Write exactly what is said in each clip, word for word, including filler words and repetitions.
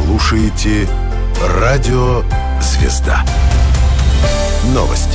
слушаете Радио «Звезда». Новости.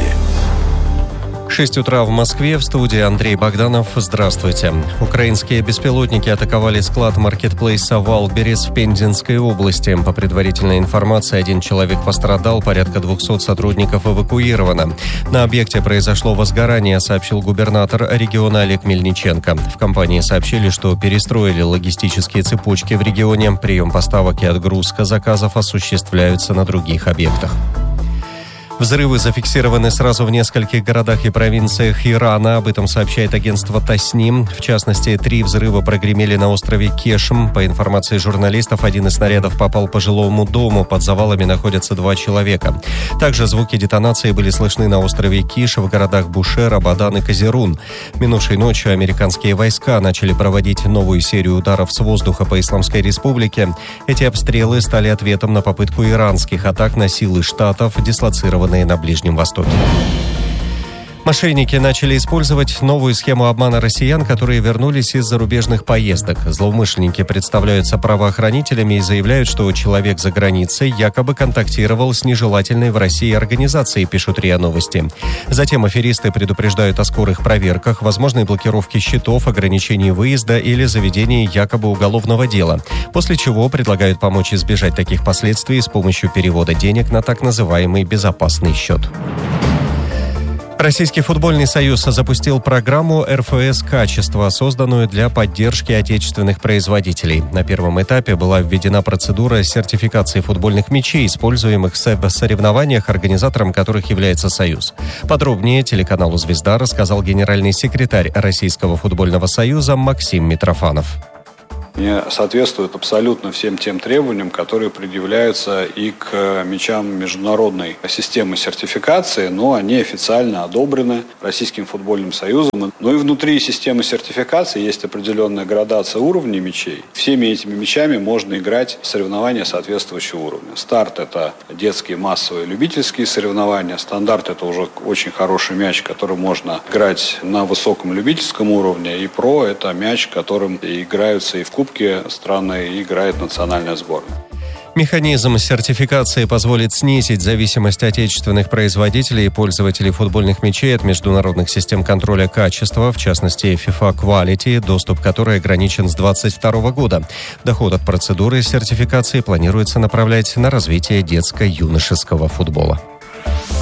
шесть утра в Москве, в студии Андрей Богданов. Здравствуйте. Украинские беспилотники атаковали склад маркетплейса «Валберес» в Пензенской области. По предварительной информации, один человек пострадал, порядка двухсот сотрудников эвакуировано. На объекте произошло возгорание, сообщил губернатор региона Олег Мельниченко. В компании сообщили, что перестроили логистические цепочки в регионе. Прием поставок и отгрузка заказов осуществляются на других объектах. Взрывы зафиксированы сразу в нескольких городах и провинциях Ирана. Об этом сообщает агентство Тасним. В частности, три взрыва прогремели на острове Кешм. По информации журналистов, один из снарядов попал по жилому дому. Под завалами находятся два человека. Также звуки детонации были слышны на острове Киш, в городах Бушер, Абадан и Козерун. Минувшей ночью американские войска начали проводить новую серию ударов с воздуха по Исламской Республике. Эти обстрелы стали ответом на попытку иранских атак на силы штатов, дислоцированные на Ближнем Востоке. Мошенники начали использовать новую схему обмана россиян, которые вернулись из зарубежных поездок. Злоумышленники представляются правоохранителями и заявляют, что человек за границей якобы контактировал с нежелательной в России организацией, пишут РИА Новости. Затем аферисты предупреждают о скорых проверках, возможной блокировке счетов, ограничении выезда или заведении якобы уголовного дела. После чего предлагают помочь избежать таких последствий с помощью перевода денег на так называемый безопасный счет. Российский футбольный союз запустил программу эр эф эс «Качество», созданную для поддержки отечественных производителей. На первом этапе была введена процедура сертификации футбольных мячей, используемых в соревнованиях, организатором которых является союз. Подробнее телеканалу «Звезда» рассказал генеральный секретарь Российского футбольного союза Максим Митрофанов. Не соответствует абсолютно всем тем требованиям, которые предъявляются и к мячам международной системы сертификации, но они официально одобрены Российским футбольным союзом. Но и внутри системы сертификации есть определенная градация уровней мячей. Всеми этими мячами можно играть в соревнования соответствующего уровня. Старт – это детские массовые любительские соревнования. Стандарт – это уже очень хороший мяч, который можно играть на высоком любительском уровне. И про – это мяч, которым играются и в кубке страны играет национальная сборная. Механизм сертификации позволит снизить зависимость отечественных производителей и пользователей футбольных мячей от международных систем контроля качества, в частности FIFA Quality, доступ которой ограничен с двадцать второго года. Доход от процедуры сертификации планируется направлять на развитие детско-юношеского футбола.